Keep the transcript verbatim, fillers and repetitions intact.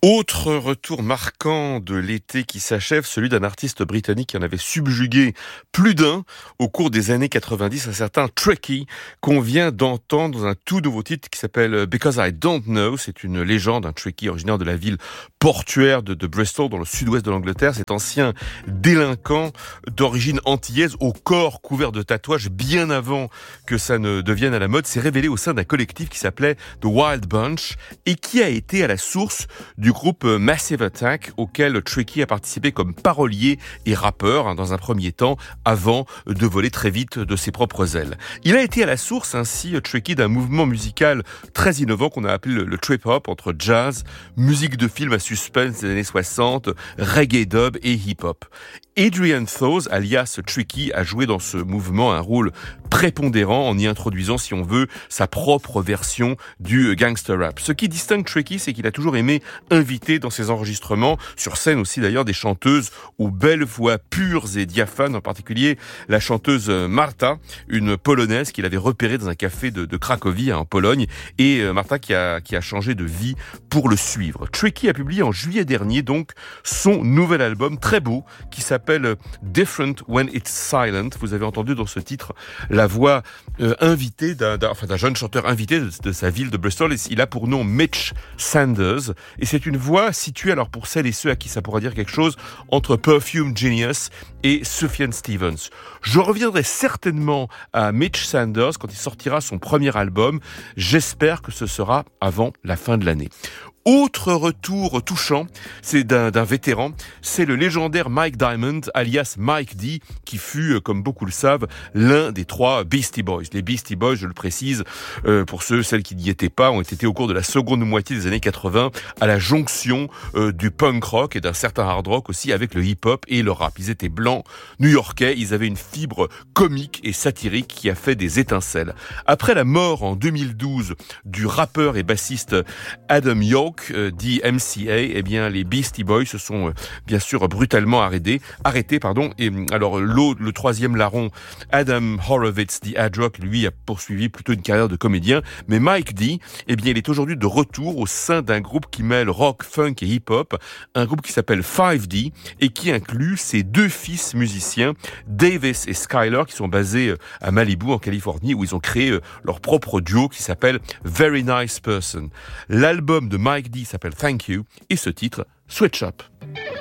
Autre retour marquant de l'été qui s'achève, celui d'un artiste britannique qui en avait subjugué plus d'un au cours des années quatre-vingt-dix, un certain Tricky, qu'on vient d'entendre dans un tout nouveau titre qui s'appelle Because I Don't Know. C'est une légende, un Tricky originaire de la ville portuaire de, de Bristol, dans le sud-ouest de l'Angleterre. Cet ancien délinquant d'origine antillaise, au corps couvert de tatouages, bien avant que ça ne devienne à la mode, s'est révélé au sein d'un collectif qui s'appelait The Wild Bunch et qui a été à la source du groupe Massive Attack, auquel Tricky a participé comme parolier et rappeur, hein, dans un premier temps, avant de voler très vite de ses propres ailes. Il a été à la source, ainsi, Tricky, d'un mouvement musical très innovant qu'on a appelé le, le trip-hop, entre jazz, musique de film à suspense des années soixante, reggae dub et hip-hop. Adrian Thoes, alias Tricky, a joué dans ce mouvement un rôle prépondérant en y introduisant, si on veut, sa propre version du gangster rap. Ce qui distingue Tricky, c'est qu'il a toujours aimé inviter dans ses enregistrements, sur scène aussi d'ailleurs, des chanteuses aux belles voix pures et diaphanes, en particulier la chanteuse Marta, une Polonaise qu'il avait repérée dans un café de, de Cracovie, en Pologne, et Marta qui a, qui a changé de vie pour le suivre. Tricky a publié en juillet dernier donc son nouvel album très beau qui s'appelle Different When It's Silent. Vous avez entendu dans ce titre la voix euh, invitée d'un, d'un, enfin, d'un jeune chanteur invité de, de sa ville de Bristol. Et il a pour nom Mitch Sanders. Et c'est une voix située, alors pour celles et ceux à qui ça pourra dire quelque chose, entre Perfume Genius et Sufjan Stevens. Je reviendrai certainement à Mitch Sanders quand il sortira son premier album. J'espère que ce sera avant la fin de l'année. Autre retour touchant, c'est d'un, d'un vétéran, c'est le légendaire Mike Diamond, alias Mike D, qui fut, comme beaucoup le savent, l'un des trois Beastie Boys. Les Beastie Boys, je le précise, euh, pour ceux, celles qui n'y étaient pas, ont été au cours de la seconde moitié des années quatre-vingts à la jonction euh, du punk rock et d'un certain hard rock aussi avec le hip-hop et le rap. Ils étaient blancs, new-yorkais, ils avaient une fibre comique et satirique qui a fait des étincelles. Après la mort en deux mille douze du rappeur et bassiste Adam Yauch, Euh, dit M C A, eh bien les Beastie Boys se sont euh, bien sûr brutalement arrêtés, arrêtés pardon. Et alors l'autre, le troisième larron, Adam Horovitz, dit Ad Rock, lui a poursuivi plutôt une carrière de comédien, mais Mike D, eh bien il est aujourd'hui de retour au sein d'un groupe qui mêle rock, funk et hip-hop, un groupe qui s'appelle five D et qui inclut ses deux fils musiciens, Davis et Skylar, qui sont basés à Malibu en Californie, où ils ont créé leur propre duo qui s'appelle Very Nice Person. L'album de Mike D s'appelle Thank You et ce titre, Switch Up.